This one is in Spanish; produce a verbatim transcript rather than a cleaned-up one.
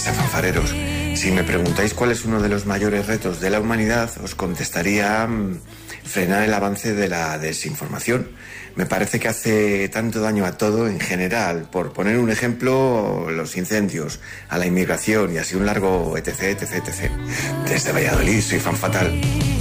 a fanfareros. Si me preguntáis cuál es uno de los mayores retos de la humanidad, os contestaría mmm, frenar el avance de la desinformación. Me parece que hace tanto daño a todo en general. Por poner un ejemplo, los incendios, a la inmigración y así un largo etc, etc, etc. Desde Valladolid, soy Fan Fatal.